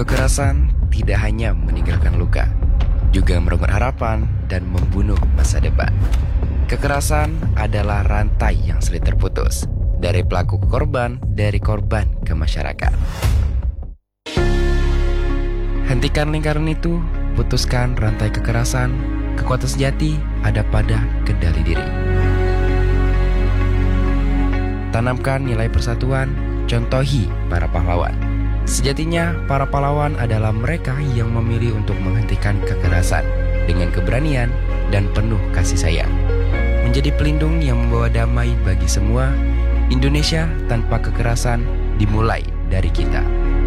Kekerasan tidak hanya meninggalkan luka, juga merenggut harapan dan membunuh masa depan. Kekerasan adalah rantai yang sulit terputus, dari pelaku ke korban, dari korban ke masyarakat. Hentikan lingkaran itu, putuskan rantai kekerasan. Kekuatan sejati ada pada kendali diri. Tanamkan nilai persatuan, contohi para pahlawan. Sejatinya, para pahlawan adalah mereka yang memilih untuk menghentikan kekerasan dengan keberanian dan penuh kasih sayang. Menjadi pelindung yang membawa damai bagi semua, Indonesia tanpa kekerasan dimulai dari kita.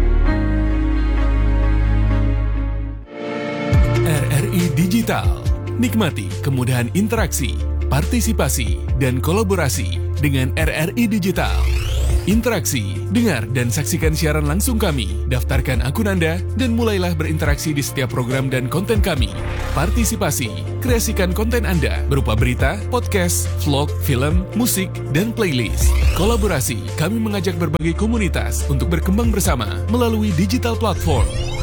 RRI Digital. Nikmati kemudahan interaksi, partisipasi, dan kolaborasi dengan RRI Digital. Interaksi, dengar dan saksikan siaran langsung kami, daftarkan akun Anda, dan mulailah berinteraksi di setiap program dan konten kami. Partisipasi, kreasikan konten Anda berupa berita, podcast, vlog, film, musik, dan playlist. Kolaborasi, kami mengajak berbagai komunitas untuk berkembang bersama melalui digital platform.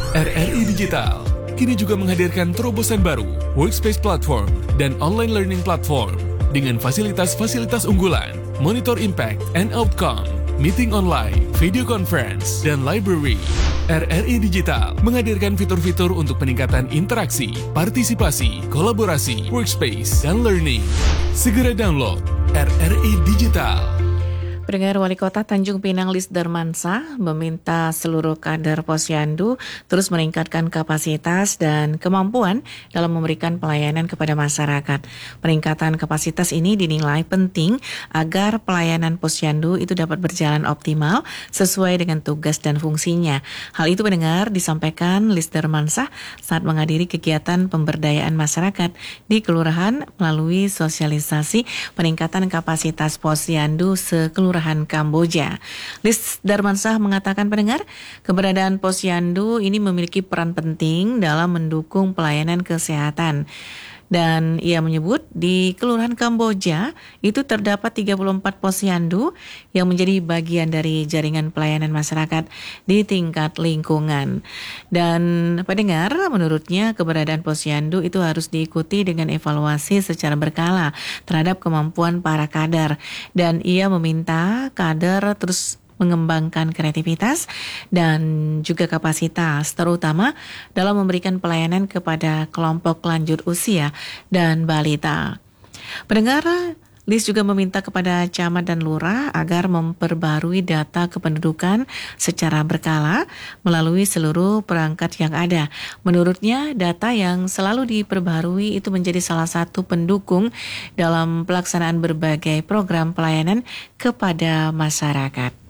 RRI Digital kini juga menghadirkan terobosan baru, workspace platform, dan online learning platform dengan fasilitas-fasilitas unggulan, monitor impact and outcome, meeting online, video conference, dan library. RRI Digital menghadirkan fitur-fitur untuk peningkatan interaksi, partisipasi, kolaborasi, workspace, dan learning. Segera download RRI Digital. Pendengar, Wali Kota Tanjung Pinang Lis Darmansah meminta seluruh kader Posyandu terus meningkatkan kapasitas dan kemampuan dalam memberikan pelayanan kepada masyarakat. Peningkatan kapasitas ini dinilai penting agar pelayanan Posyandu itu dapat berjalan optimal sesuai dengan tugas dan fungsinya. Hal itu, pendengar, disampaikan Lis Darmansah saat menghadiri kegiatan pemberdayaan masyarakat di kelurahan melalui sosialisasi peningkatan kapasitas Posyandu sekelurahan Kamboja. Lis Darmansah mengatakan, pendengar, keberadaan Posyandu ini memiliki peran penting dalam mendukung pelayanan kesehatan. Dan ia menyebut di Kelurahan Kamboja itu terdapat 34 Posyandu yang menjadi bagian dari jaringan pelayanan masyarakat di tingkat lingkungan. Dan pendengar, menurutnya keberadaan Posyandu itu harus diikuti dengan evaluasi secara berkala terhadap kemampuan para kader. Dan ia meminta kader terus mengembangkan kreativitas dan juga kapasitas, terutama dalam memberikan pelayanan kepada kelompok lanjut usia dan balita. Pendengar, Lis juga meminta kepada camat dan lurah agar memperbarui data kependudukan secara berkala melalui seluruh perangkat yang ada. Menurutnya, data yang selalu diperbarui itu menjadi salah satu pendukung dalam pelaksanaan berbagai program pelayanan kepada masyarakat.